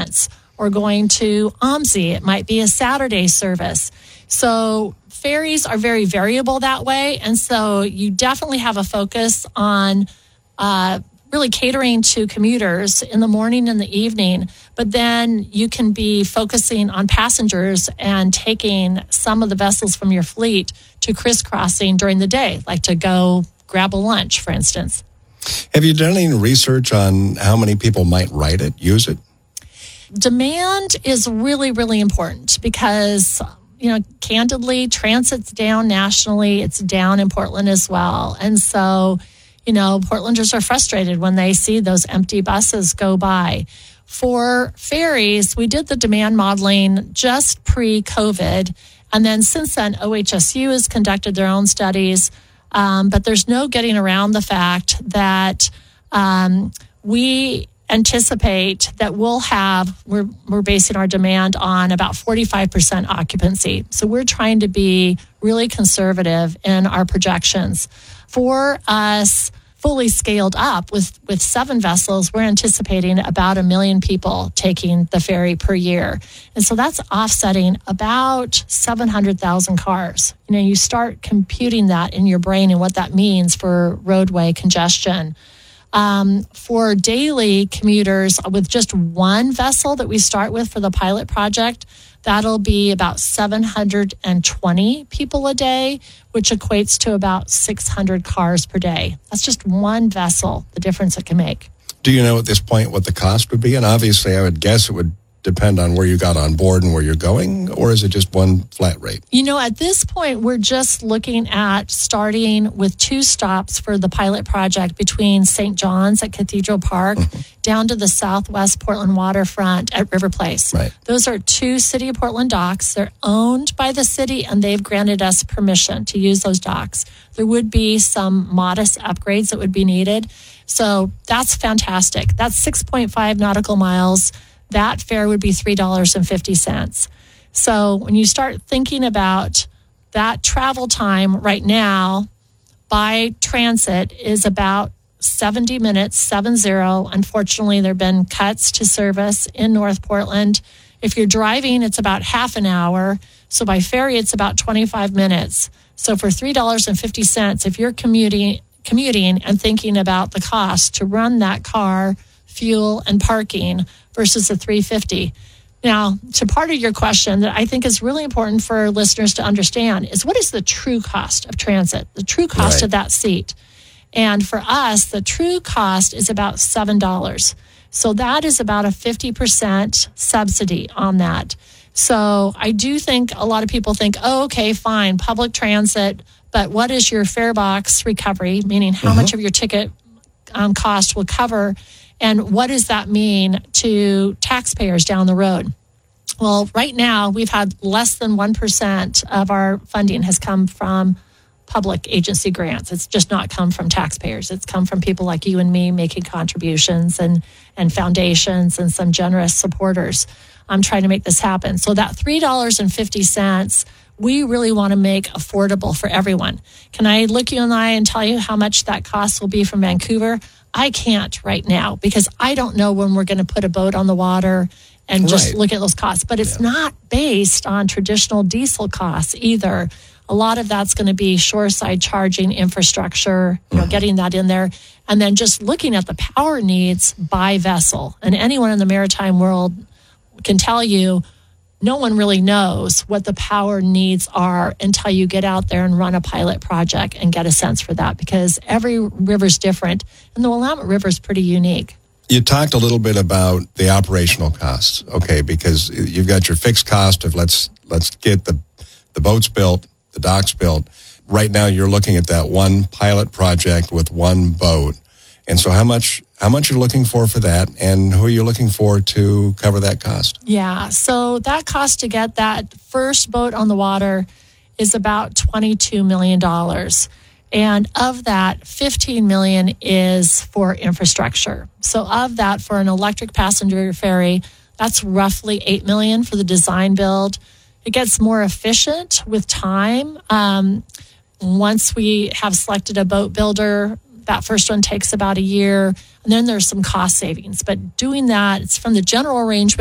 Florence or going to OMSI. It might be a Saturday service. So ferries are very variable that way. And so you definitely have a focus on really catering to commuters in the morning and the evening. But then you can be focusing on passengers and taking some of the vessels from your fleet to crisscrossing during the day, like to go grab a lunch, for instance. Have you done any research on how many people might ride it, use it? Demand is really, really important because, candidly, transit's down nationally. It's down in Portland as well. And so, Portlanders are frustrated when they see those empty buses go by. For ferries, we did the demand modeling just pre-COVID. And then since then, OHSU has conducted their own studies. But there's no getting around the fact that we anticipate that we're basing our demand on about 45% occupancy. So we're trying to be really conservative in our projections. For us, fully scaled up with 7 vessels, we're anticipating about 1 million people taking the ferry per year. And so that's offsetting about 700,000 cars. You start computing that in your brain and what that means for roadway congestion. For daily commuters with just one vessel that we start with for the pilot project, that'll be about 720 people a day, which equates to about 600 cars per day. That's just one vessel, the difference it can make. Do you know at this point what the cost would be? And obviously, I would guess it would depend on where you got on board and where you're going, or is it just one flat rate? At this point, we're just looking at starting with 2 stops for the pilot project between St. John's at Cathedral Park down to the southwest Portland waterfront at River Place. Right. Those are 2 City of Portland docks. They're owned by the city, and they've granted us permission to use those docks. There would be some modest upgrades that would be needed. So that's fantastic. That's 6.5 nautical miles. That fare would be $3.50. So when you start thinking about that travel time right now by transit is about 70 minutes, 70. Unfortunately, there have been cuts to service in North Portland. If you're driving, it's about half an hour. So by ferry, it's about 25 minutes. So for $3.50, if you're commuting and thinking about the cost to run that car, fuel, and parking versus the $3.50. Now, to part of your question that I think is really important for listeners to understand is what is the true cost of transit, the true cost of that seat. And for us, the true cost is about $7. So that is about a 50% subsidy on that. So I do think a lot of people think, okay, fine, public transit, but what is your fare box recovery, meaning how much of your ticket cost will cover, and what does that mean to taxpayers down the road? Well, right now, we've had less than 1% of our funding has come from public agency grants. It's just not come from taxpayers. It's come from people like you and me making contributions and foundations and some generous supporters. I'm trying to make this happen. So that $3.50, we really want to make affordable for everyone. Can I look you in the eye and tell you how much that cost will be from Vancouver? I can't right now because I don't know when we're going to put a boat on the water and just look at those costs. But it's not based on traditional diesel costs either. A lot of that's going to be shoreside charging infrastructure, getting that in there. And then just looking at the power needs by vessel. And anyone in the maritime world can tell you no one really knows what the power needs are until you get out there and run a pilot project and get a sense for that, because every river's different. And the Willamette River is pretty unique. You talked a little bit about the operational costs, okay, because you've got your fixed cost of let's get the boats built, the docks built. Right now you're looking at that one pilot project with one boat. And so how much you're looking for that, and who are you looking for to cover that cost? Yeah, so that cost to get that first boat on the water is about $22 million. And of that, $15 million is for infrastructure. So of that, for an electric passenger ferry, that's roughly $8 million for the design build. It gets more efficient with time. Once we have selected a boat builder, that first one takes about a year, and then there's some cost savings. But doing that, it's from the general arrangement